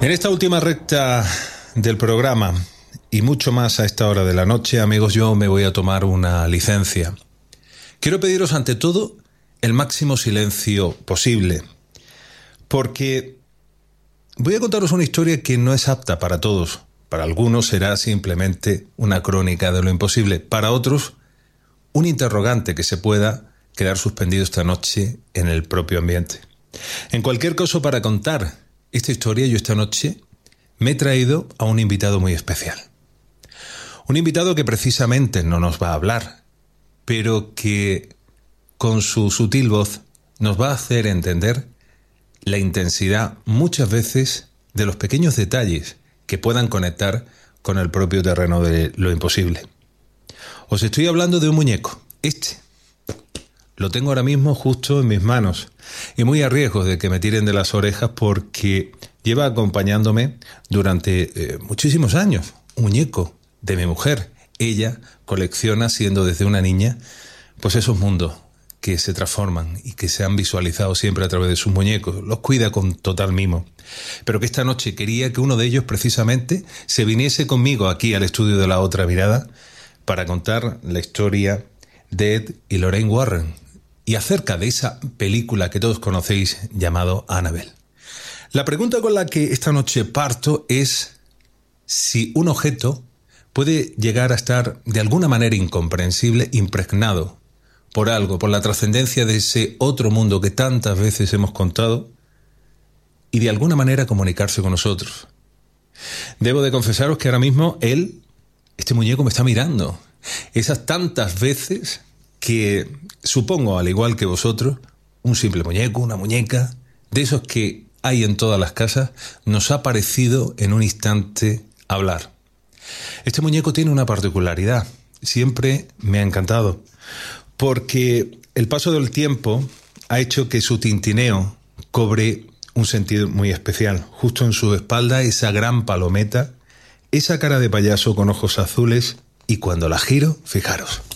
En esta última recta del programa y mucho más a esta hora de la noche, amigos, yo me voy a tomar una licencia. Quiero pediros ante todo el máximo silencio posible, porque voy a contaros una historia que no es apta para todos. Para algunos será simplemente una crónica de lo imposible, para otros un interrogante que se pueda quedar suspendido esta noche en el propio ambiente. En cualquier caso, para contar esta historia, yo esta noche me he traído a un invitado muy especial. Un invitado que precisamente no nos va a hablar, pero que con su sutil voz nos va a hacer entender la intensidad muchas veces de los pequeños detalles que puedan conectar con el propio terreno de lo imposible. Os estoy hablando de un muñeco. Lo tengo ahora mismo justo en mis manos y muy a riesgo de que me tiren de las orejas porque lleva acompañándome durante muchísimos años. Un muñeco de mi mujer. Ella colecciona, siendo desde una niña, pues esos mundos que se transforman y que se han visualizado siempre a través de sus muñecos. Los cuida con total mimo. Pero que esta noche quería que uno de ellos precisamente se viniese conmigo aquí al estudio de La Otra Mirada para contar la historia de Ed y Lorraine Warren y acerca de esa película que todos conocéis llamado Annabelle. La pregunta con la que esta noche parto es si un objeto puede llegar a estar de alguna manera incomprensible, impregnado por algo, por la trascendencia de ese otro mundo que tantas veces hemos contado y de alguna manera comunicarse con nosotros. Debo de confesaros que ahora mismo este muñeco me está mirando. Esas tantas veces que supongo, al igual que vosotros, un simple muñeco, una muñeca, de esos que hay en todas las casas, nos ha parecido en un instante hablar. Este muñeco tiene una particularidad, siempre me ha encantado, porque el paso del tiempo ha hecho que su tintineo cobre un sentido muy especial. Justo en su espalda, esa gran palometa, esa cara de payaso con ojos azules, y cuando la giro, fijaros.